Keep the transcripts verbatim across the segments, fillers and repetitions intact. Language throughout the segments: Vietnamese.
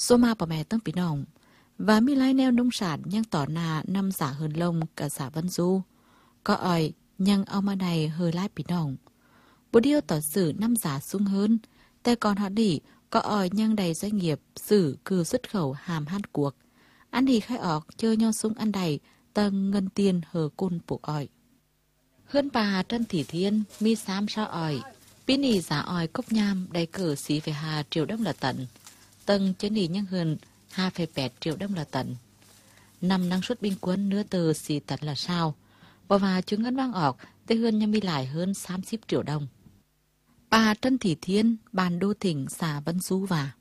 Số ma bà mẹ tăng bí nòng. Và mi lai neo nông sản nhang tỏ nà năm giả hơn lông cả giả Vân Du. Có ỏi nhang ao ma này hơi lai bí nòng. Bố điêu tỏ xử năm giả sung hơn.แต่còn họ đỉ có ỏi nhang đầy doanh nghiệp xử cử xuất khẩu hàm han cuộc. Ăn đi khai ọc chơi nho sung ăn đầy tầng ngân tiền hờ côn buộc ỏi. Hơn bà Trân Thị Thiên mi xám sao ỏi. Bí nì giả ỏi cốc nham đầy cử xí về hà triệu đông là tận. Tầng chế nì nhang hơn hai phẩy tám triệu đông là tận. Năm năng suất bình quân nửa tờ xì tận là sao. Và và chứng ngân vang ọc tê hơn nhâm mi lại hơn ba mươi triệu đồng. Bà Trân Thị Thiên, bàn đô thỉnh xã Vân Du và.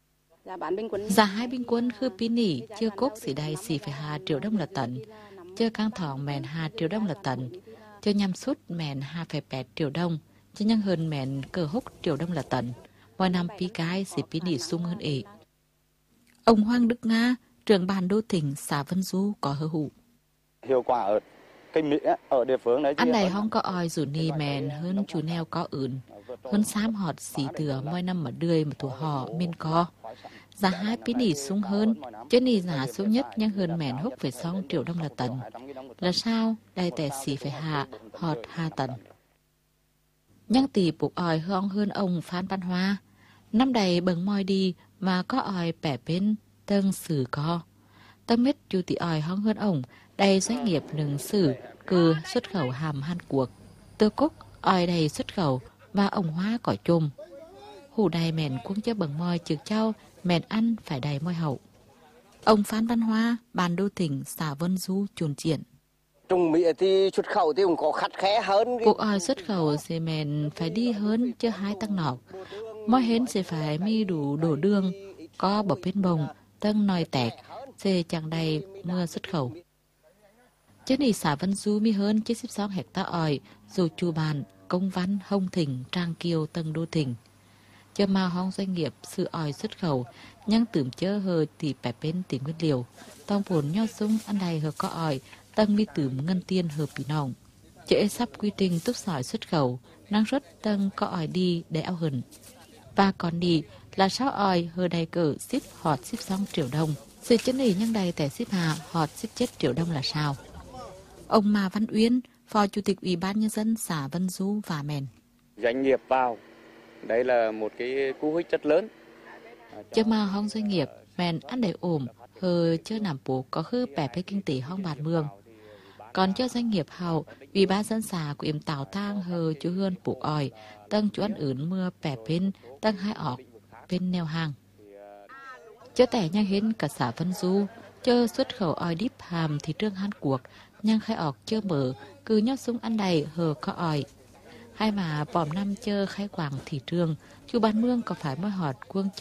Giá hai bình quân khư bí nỉ chưa cốc xỉ đầy xì phẩy hai triệu đồng là tận. Chưa căng thỏng mẹn hai triệu đồng là tận. Chưa nhằm suốt mẹn hai phẩy tám triệu đồng. Chưa nhăng hơn mẹn cờ hốc triệu đồng là tận. Mỗi năm bí cái xỉ bí nỉ sung hơn ế. Ông Hoàng Đức Nga, trưởng ban đô thỉnh xã Vân Du có hơ hụ. Hiệu quả ở cây Mỹ ở địa phương đấy. Anh này không có oi rủ nì mèn hơn chú neo có ửn. Hơn xám họt xí tửa mỗi năm mà đươi mà thủ họ miên co. Giá hai bí nỉ sung hơn, chứ nì giá sung nhất nhưng hơn mèn húc phải xong triệu đồng là tận. Là sao? Đây tẻ xí phải hạ, họt hai tận. Nhưng tỷ buộc oi hong hơn ông Phan Văn Hoa. Năm đầy bừng môi đi mà có oi bẻ bên tân sử co. Tâm mít chú tỷ oi hong hơn ông, đây doanh nghiệp nâng sử cử xuất khẩu hàm Hàn Quốc. Tư cúc oi đầy xuất khẩu và ông Hoa cỏ chùm. Hủ đầy mẹn cuống cho bừng môi trực trao, mẹn ăn phải đầy môi hậu. Ông Phan Văn Hoa, bàn đô thỉnh xã Vân Du chuồn triển. Trung Mỹ thì xuất khẩu thì cũng có khắt khẽ hơn. Cuộc oi xuất khẩu thì mẹn phải đi hơn chứ hai tăng nọc. Mỗi hến sẽ phải mi đủ đổ đường, có bọc bên bồng, tăng nòi tẹt, sẽ chẳng đầy mưa xuất khẩu. Chứ này xã Vân Du mi hơn chứ xếp sáu hecta ỏi, dù chu bàn, công văn, hông thỉnh, trang kiều, tầng đô thỉnh. Chứ mà hong doanh nghiệp sự ỏi xuất khẩu, nhưng tưởng chớ hờ thì bẻ bên tìm nguyên liều. Tông vốn nho sung ăn đầy hờ có ỏi, tăng mi tưởng ngân tiên hợp bí nòng. Chứ sắp quy trình túc sỏi xuất khẩu, năng suất tăng có ỏi đi để ao hừng. Và còn đi là sao ỏi hờ đầy cỡ ship họt ship xong triệu đồng. Sự chân này nhân đầy tẻ ship hà họt ship chết triệu đồng là sao? Ông Mà Văn Uyên, Phó Chủ tịch Ủy ban Nhân dân xã Vân Du và mèn. Doanh nghiệp vào, đây là một cái cú hích rất lớn. Chứ mà hong doanh nghiệp, mèn ăn đầy ổm, hờ chưa nằm bố có khư bẻ với kinh tế hong bàn mương. Còn cho doanh nghiệp hậu, Ủy ban dân xã của yểm tảo tang hờ chú hươn bục ỏi, tăng chú ăn ướn mưa bẻ bên, tăng hai ọc, bên neo hàng. Chứ tẻ nhang hến cả xã Vân Du, chơ xuất khẩu ỏi díp hàm thị trường Hàn Quốc, nhang khai ọc chơ mở, cứ nhóc súng ăn đầy hờ có ỏi. Hay mà bòm năm chơ khai quảng thị trường, chú bán mương có phải mới họt quân